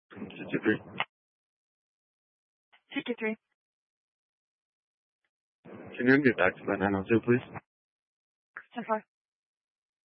63. 53. Can you get back to that 902, please? 10-4.